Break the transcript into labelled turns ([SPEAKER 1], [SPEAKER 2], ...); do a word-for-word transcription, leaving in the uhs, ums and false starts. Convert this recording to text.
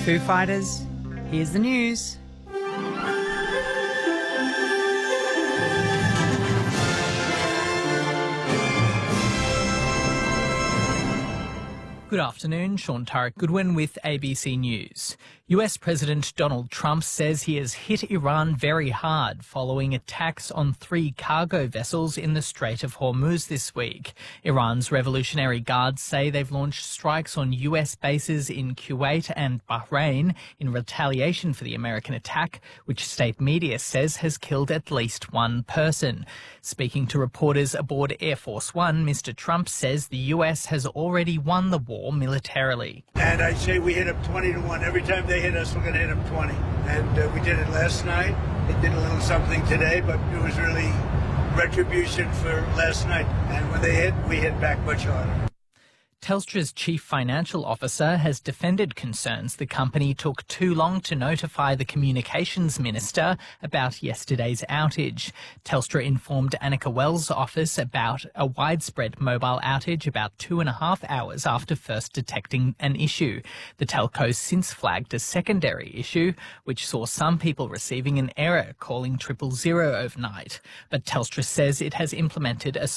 [SPEAKER 1] Foo Fighters, here's the news.
[SPEAKER 2] Good afternoon, Sean Turek Goodwin with A B C News. U S President Donald Trump says he has hit Iran very hard following attacks on three cargo vessels in the Strait of Hormuz this week. Iran's Revolutionary Guards say they've launched strikes on U S bases in Kuwait and Bahrain in retaliation for the American attack, which state media says has killed at least one person. Speaking to reporters aboard Air Force One, Mister Trump says the U S has already won the war militarily.
[SPEAKER 3] And I say we hit them twenty to one. Every time they hit us, we're going to hit them twenty. And uh, we did it last night. It did a little something today, but it was really retribution for last night. And when they hit, we hit back much harder.
[SPEAKER 2] Telstra's chief financial officer has defended concerns the company took too long to notify the communications minister about yesterday's outage. Telstra informed Annika Wells' office about a widespread mobile outage about two and a half hours after first detecting an issue. The telco since flagged a secondary issue, which saw some people receiving an error calling triple zero overnight. But Telstra says it has implemented a